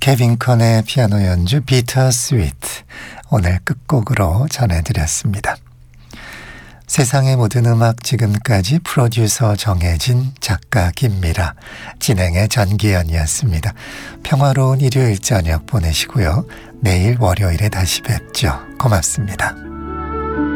케빈 컨의 피아노 연주 비터 스위트 오늘 끝곡으로 전해드렸습니다. 세상의 모든 음악 지금까지 프로듀서 정혜진, 작가 김미라, 진행의 전기현이었습니다. 평화로운 일요일 저녁 보내시고요. 내일 월요일에 다시 뵙죠. 고맙습니다.